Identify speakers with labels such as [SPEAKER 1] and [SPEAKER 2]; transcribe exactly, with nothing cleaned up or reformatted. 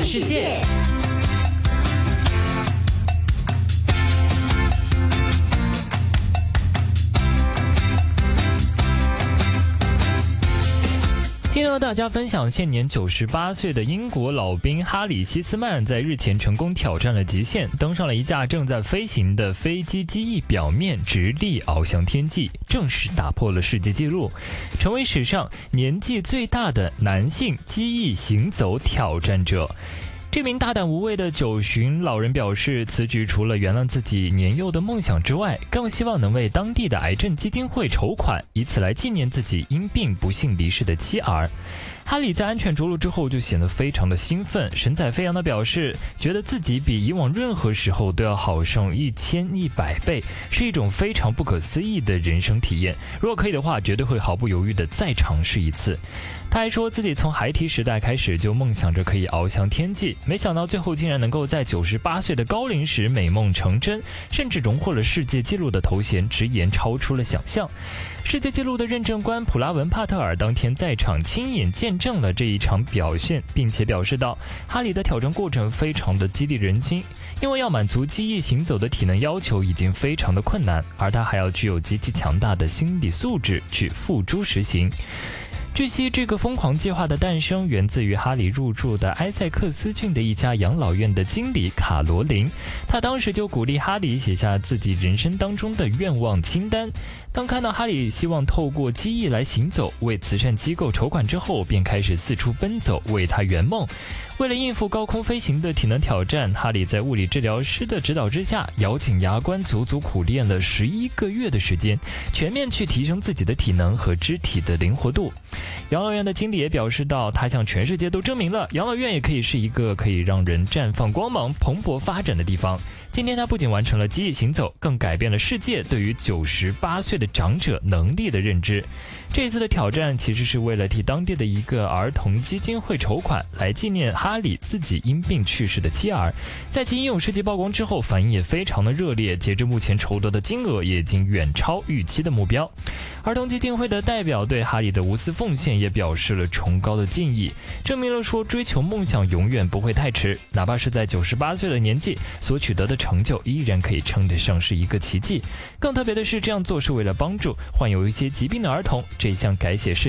[SPEAKER 1] 世界。今天和大家分享，现年九十八岁的英国老兵哈里希斯曼在日前成功挑战了极限，登上了一架正在飞行的飞机机翼表面，直立翱翔天际，正式打破了世界纪录，成为史上年纪最大的男性机翼行走挑战者。这名大胆无畏的九旬老人表示，此举除了圆了自己年幼的梦想之外，更希望能为当地的癌症基金会筹款，以此来纪念自己因病不幸离世的妻儿。哈里在安全着陆之后就显得非常的兴奋，神采飞扬地表示，觉得自己比以往任何时候都要好上一千一百倍，是一种非常不可思议的人生体验。如果可以的话，绝对会毫不犹豫地再尝试一次。他还说自己从孩提时代开始就梦想着可以翱翔天际，没想到最后竟然能够在九十八岁的高龄时美梦成真，甚至荣获了世界纪录的头衔，直言超出了想象。世界纪录的认证官普拉文帕特尔当天在场亲眼见证了这一场表现，并且表示到，哈里的挑战过程非常的激励人心，因为要满足机翼行走的体能要求已经非常的困难，而他还要具有极其强大的心理素质去付诸实行。据悉，这个疯狂计划的诞生源自于哈里入住的埃塞克斯郡的一家养老院的经理卡罗琳，他当时就鼓励哈里写下自己人生当中的愿望清单。当看到哈里希望透过机翼来行走，为慈善机构筹款之后，便开始四处奔走，为他圆梦。为了应付高空飞行的体能挑战，哈里在物理治疗师的指导之下，咬紧牙关，足足苦练了十一个月的时间，全面去提升自己的体能和肢体的灵活度。养老院的经理也表示到，他向全世界都证明了，养老院也可以是一个可以让人绽放光芒、蓬勃发展的地方。今天他不仅完成了机翼行走，更改变了世界对于九十八岁的长者能力的认知。这次的挑战其实是为了替当地的一个儿童基金会筹款，来纪念哈里自己因病去世的妻儿。在其英勇事迹曝光之后，反应也非常的热烈，截至目前筹得的金额也已经远超预期的目标。儿童基金会的代表对哈里的无私奉献也表示了崇高的敬意，证明了说追求梦想永远不会太迟，哪怕是在九十八岁的年纪所取得的成就依然可以称得上是一个奇迹。更特别的是，这样做是为了帮助患有一些疾病的儿童，这项改写世